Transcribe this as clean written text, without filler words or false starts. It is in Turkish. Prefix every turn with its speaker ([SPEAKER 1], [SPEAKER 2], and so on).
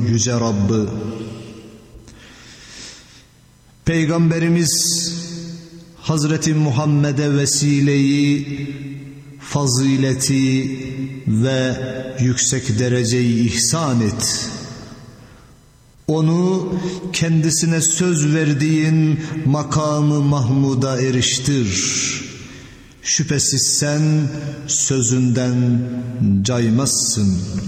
[SPEAKER 1] Yüce Rabb'ı. Peygamberimiz Hazreti Muhammed'e vesileyi, fazileti ve yüksek dereceyi ihsan et. Onu kendisine söz verdiğin makamı Mahmud'a eriştir. Şüphesiz sen sözünden caymazsın.